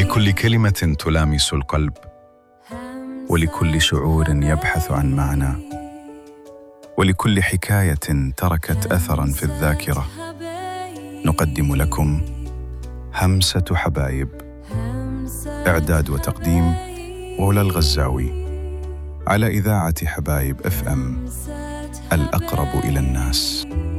لكل كلمة تلامس القلب، ولكل شعور يبحث عن معنى، ولكل حكاية تركت أثراً في الذاكرة، نقدم لكم همسة حبايب. إعداد وتقديم ولا الغزاوي، على إذاعة حبايب FM، الأقرب إلى الناس.